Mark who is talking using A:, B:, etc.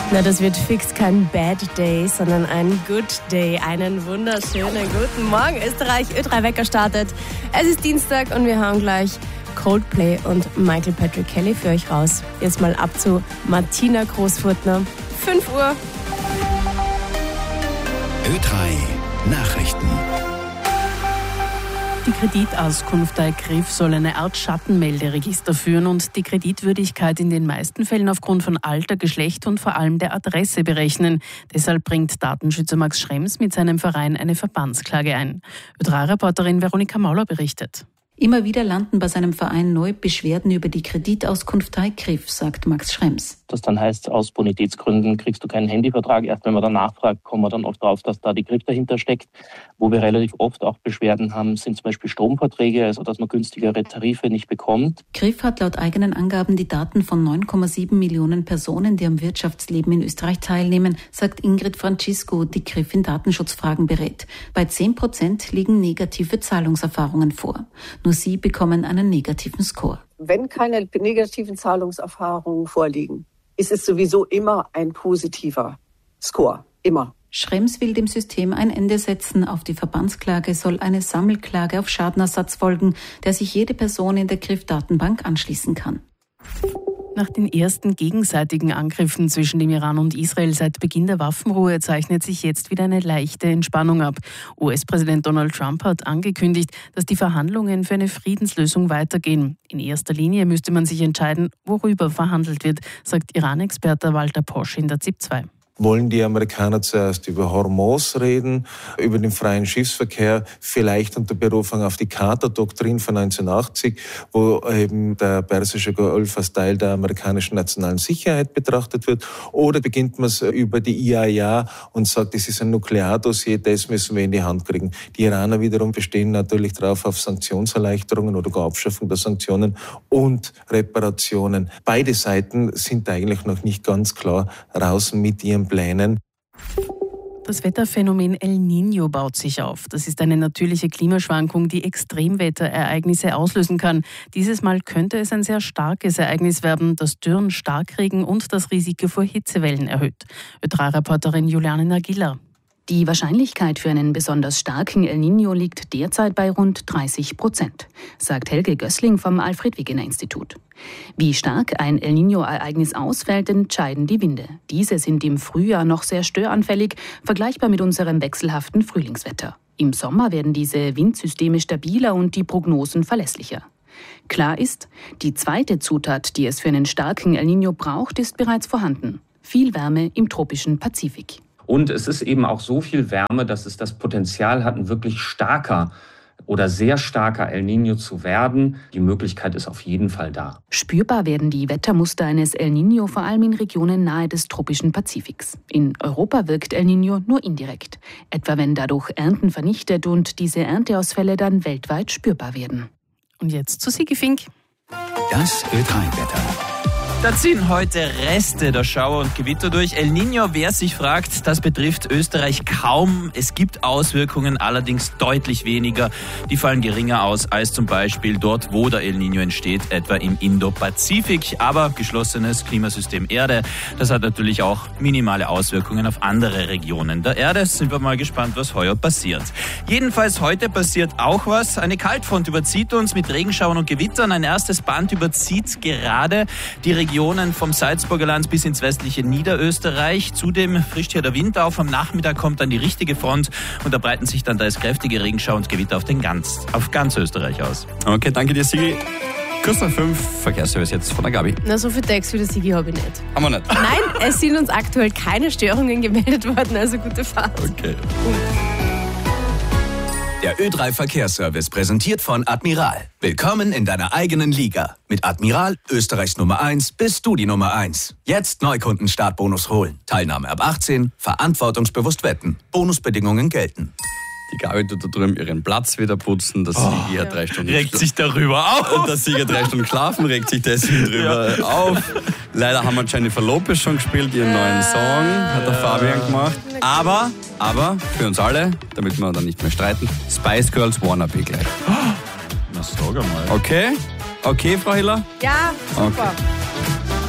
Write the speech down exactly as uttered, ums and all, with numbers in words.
A: Na, das wird fix kein Bad Day, sondern ein Good Day. Einen wunderschönen guten Morgen. Österreich, Ö drei Wecker startet. Es ist Dienstag und wir haben gleich Coldplay und Michael Patrick Kelly für euch raus. Jetzt mal ab zu Martina Großfurtner. fünf Uhr.
B: Ö drei Nachrichten.
C: Die Kreditauskunft der Griff soll eine Art Schattenmelderegister führen und die Kreditwürdigkeit in den meisten Fällen aufgrund von Alter, Geschlecht und vor allem der Adresse berechnen. Deshalb bringt Datenschützer Max Schrems mit seinem Verein eine Verbandsklage ein. Ö drei Reporterin Veronika Mauler berichtet.
D: Immer wieder landen bei seinem Verein neu Beschwerden über die Kreditauskunft der Griff, sagt Max Schrems.
E: Das dann heißt, aus Bonitätsgründen kriegst du keinen Handyvertrag. Erst wenn man danach fragt, kommen wir dann oft drauf, dass da die Griff dahinter steckt. Wo wir relativ oft auch Beschwerden haben, sind zum Beispiel Stromverträge, also dass man günstigere Tarife nicht bekommt.
D: Griff hat laut eigenen Angaben die Daten von neun Komma sieben Millionen Personen, die am Wirtschaftsleben in Österreich teilnehmen, sagt Ingrid Francisco, die Griff in Datenschutzfragen berät. Bei zehn Prozent liegen negative Zahlungserfahrungen vor. Nur sie bekommen einen negativen Score.
F: Wenn keine negativen Zahlungserfahrungen vorliegen, ist es sowieso immer ein positiver Score. Immer.
D: Schrems will dem System ein Ende setzen. Auf die Verbandsklage soll eine Sammelklage auf Schadenersatz folgen, der sich jede Person in der Griff-Datenbank anschließen kann.
C: Nach den ersten gegenseitigen Angriffen zwischen dem Iran und Israel seit Beginn der Waffenruhe zeichnet sich jetzt wieder eine leichte Entspannung ab. U S-Präsident Donald Trump hat angekündigt, dass die Verhandlungen für eine Friedenslösung weitergehen. In erster Linie müsste man sich entscheiden, worüber verhandelt wird, sagt Iran-Experte Walter Posch in der ZIP zwei.
G: Wollen die Amerikaner zuerst über Hormuz reden, über den freien Schiffsverkehr, vielleicht unter Berufung auf die Carter-Doktrin von neunzehnhundertachtzig, wo eben der Persische Golf als Teil der amerikanischen nationalen Sicherheit betrachtet wird? Oder beginnt man es über die I A E A und sagt, das ist ein Nukleardossier, das müssen wir in die Hand kriegen? Die Iraner wiederum bestehen natürlich darauf auf Sanktionserleichterungen oder gar Abschaffung der Sanktionen und Reparationen. Beide Seiten sind eigentlich noch nicht ganz klar raus mit ihrem Plänen.
C: Das Wetterphänomen El Niño baut sich auf. Das ist eine natürliche Klimaschwankung, die Extremwetterereignisse auslösen kann. Dieses Mal könnte es ein sehr starkes Ereignis werden, das Dürren, Starkregen und das Risiko vor Hitzewellen erhöht. Ö drei Reporterin Juliane Nagila.
H: Die Wahrscheinlichkeit für einen besonders starken El Niño liegt derzeit bei rund dreißig Prozent, sagt Helge Gößling vom Alfred-Wegener-Institut. Wie stark ein El Niño-Ereignis ausfällt, entscheiden die Winde. Diese sind im Frühjahr noch sehr störanfällig, vergleichbar mit unserem wechselhaften Frühlingswetter. Im Sommer werden diese Windsysteme stabiler und die Prognosen verlässlicher. Klar ist, die zweite Zutat, die es für einen starken El Niño braucht, ist bereits vorhanden. Viel Wärme im tropischen Pazifik.
I: Und es ist eben auch so viel Wärme, dass es das Potenzial hat, ein wirklich starker oder sehr starker El Niño zu werden. Die Möglichkeit ist auf jeden Fall da.
H: Spürbar werden die Wettermuster eines El Niño vor allem in Regionen nahe des tropischen Pazifiks. In Europa wirkt El Niño nur indirekt, etwa wenn dadurch Ernten vernichtet und diese Ernteausfälle dann weltweit spürbar werden.
C: Und jetzt zu Sigi Fink.
B: Das Ö drei Wetter.
J: Da ziehen heute Reste der Schauer und Gewitter durch. El Niño, wer sich fragt, das betrifft Österreich kaum. Es gibt Auswirkungen, allerdings deutlich weniger. Die fallen geringer aus als zum Beispiel dort, wo der El Niño entsteht, etwa im Indo-Pazifik. Aber geschlossenes Klimasystem Erde, das hat natürlich auch minimale Auswirkungen auf andere Regionen der Erde. Sind wir mal gespannt, was heuer passiert. Jedenfalls heute passiert auch was. Eine Kaltfront überzieht uns mit Regenschauern und Gewittern. Ein erstes Band überzieht gerade die Region vom Salzburger Land bis ins westliche Niederösterreich. Zudem frischt hier der Wind auf. Am Nachmittag kommt dann die richtige Front und da breiten sich dann da das kräftige Regenschauer und Gewitter auf, den ganz, auf ganz Österreich aus.
K: Okay, danke dir, Sigi. Kurz nach fünf, Verkehrsservice jetzt von der Gabi.
A: Na, so viel Text wie der Sigi habe ich nicht.
K: Haben wir nicht.
A: Nein, es sind uns aktuell keine Störungen gemeldet worden, also gute Fahrt.
K: Okay.
B: Der Ö drei Verkehrsservice präsentiert von Admiral. Willkommen in deiner eigenen Liga. Mit Admiral, Österreichs Nummer eins, bist du die Nummer eins. Jetzt Neukunden-Startbonus holen. Teilnahme ab achtzehn, verantwortungsbewusst wetten. Bonusbedingungen gelten.
K: Die Gabi tut da drüben ihren Platz wieder putzen. Der
J: Oh,
K: Sigi hat drei Stunden
J: regt sich darüber auf.
K: Und der Sigi hat drei Stunden geschlafen, regt sich deswegen drüber ja. auf. Leider haben wir Jennifer Lopez schon gespielt, ihren neuen Song. Hat der Fabian gemacht. Aber, aber, für uns alle, damit wir dann nicht mehr streiten, Spice Girls Wannabe gleich.
J: Na, sag einmal.
K: Okay? Okay, Frau Hiller?
A: Ja, super.
K: Okay.